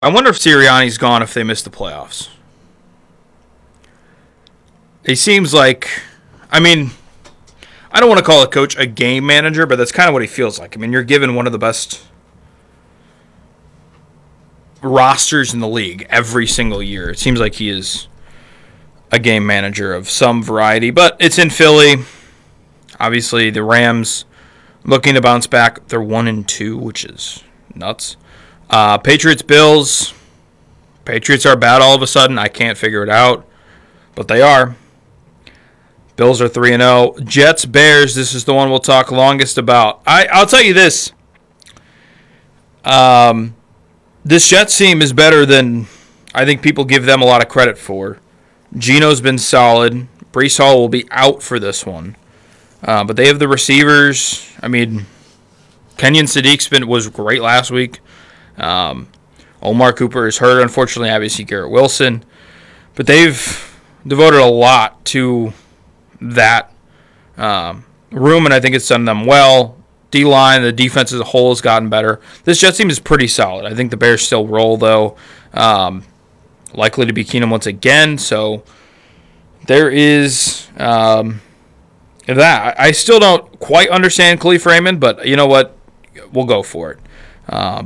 I wonder if Sirianni's gone if they miss the playoffs. He seems like, I mean, I don't want to call a coach a game manager, but that's kind of what he feels like. I mean, you're given one of the best rosters in the league every single year. It seems like he is a game manager of some variety, but it's in Philly. Obviously, the Rams looking to bounce back. They're 1-2, which is nuts. Patriots, Bills. Patriots are bad all of a sudden. I can't figure it out, but they are. Bills are 3-0. Jets, Bears. This is the one we'll talk longest about. I'll tell you this. This Jets team is better than I think people give them a lot of credit for. Geno's been solid. Breece Hall will be out for this one. But they have the receivers. I mean, Kenyon Sadiq was great last week. Omar Cooper is hurt, unfortunately. Obviously, Garrett Wilson. But they've devoted a lot to that room, and I think it's done them well. D-line, the defense as a whole has gotten better. This Jets team is pretty solid. I think the Bears still roll, though. Likely to be Keenum once again, so there is that. I still don't quite understand Khalif Raymond, but you know what? We'll go for it.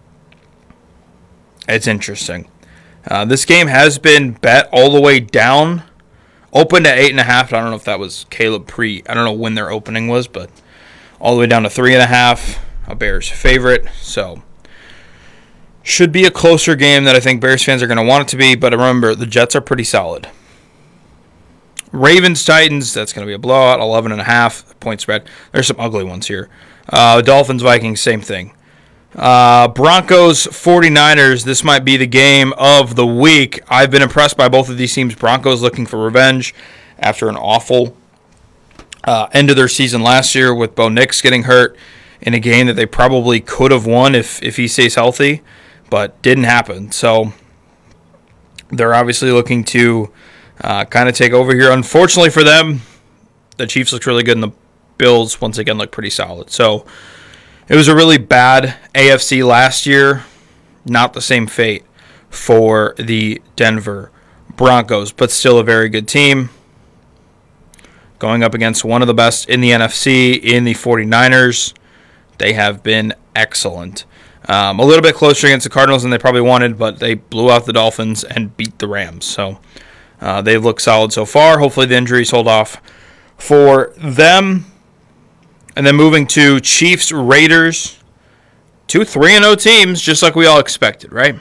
It's interesting. This game has been bet all the way down. Opened at 8.5. I don't know if that was Caleb I don't know when their opening was, but all the way down to 3.5. A Bears favorite. So should be a closer game that I think Bears fans are going to want it to be. But remember, the Jets are pretty solid. Ravens, Titans, that's going to be a blowout. 11.5 point spread. There's some ugly ones here. Dolphins, Vikings, same thing. Broncos, 49ers, this might be the game of the week. I've been impressed by both of these teams. Broncos looking for revenge after an awful end of their season last year with Bo Nix getting hurt in a game that they probably could have won if he stays healthy, but didn't happen. So they're obviously looking to kind of take over here. Unfortunately for them, the Chiefs looked really good and the Bills once again look pretty solid. So it was a really bad AFC last year. Not the same fate for the Denver Broncos, but still a very good team. Going up against one of the best in the NFC in the 49ers. They have been excellent. A little bit closer against the Cardinals than they probably wanted, but they blew out the Dolphins and beat the Rams. So they've looked solid so far. Hopefully the injuries hold off for them. And then moving to Chiefs, Raiders. 2 3-0 teams, just like we all expected, right?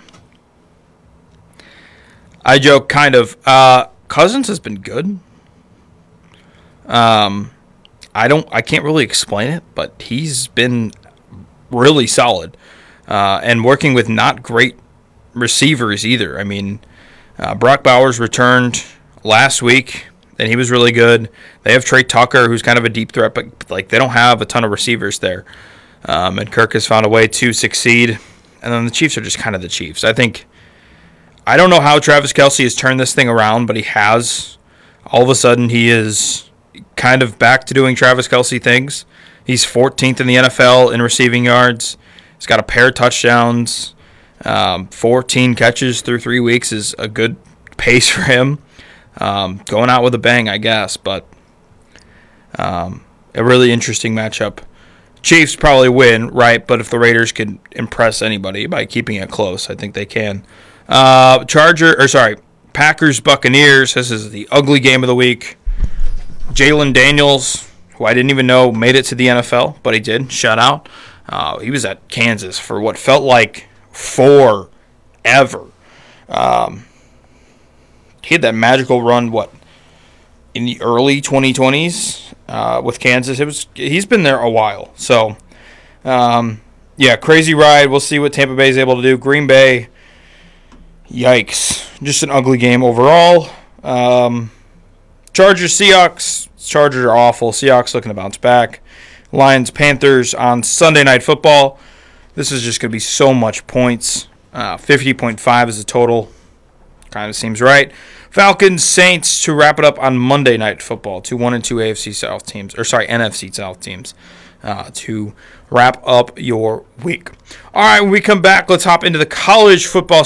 I joke, kind of. Cousins has been good. I can't really explain it, but he's been really solid. And working with not great receivers either. I mean, Brock Bowers returned last week, and he was really good. They have Trey Tucker, who's kind of a deep threat, but like they don't have a ton of receivers there. And Kirk has found a way to succeed. And then the Chiefs are just kind of the Chiefs. I don't know how Travis Kelce has turned this thing around, but he has. All of a sudden, he is kind of back to doing Travis Kelce things. He's 14th in the NFL in receiving yards. He's got a pair of touchdowns. 14 catches through 3 weeks is a good pace for him. Going out with a bang, I guess, but a really interesting matchup. Chiefs probably win, right? But if the Raiders can impress anybody by keeping it close, I think they can. Packers, Buccaneers. This is the ugly game of the week. Jalen Daniels, who I didn't even know made it to the NFL, but he did. Shout out. He was at Kansas for what felt like forever. He had that magical run, in the early 2020s with Kansas. He's been there a while. So, crazy ride. We'll see what Tampa Bay is able to do. Green Bay, yikes. Just an ugly game overall. Chargers, Seahawks. Chargers are awful. Seahawks looking to bounce back. Lions, Panthers on Sunday Night Football. This is just going to be so much points. 50.5 is the total. Kind of seems right. Falcons, Saints to wrap it up on Monday Night Football. 2 1-2 NFC South teams. NFC South teams. to wrap up your week. All right, when we come back, let's hop into the college football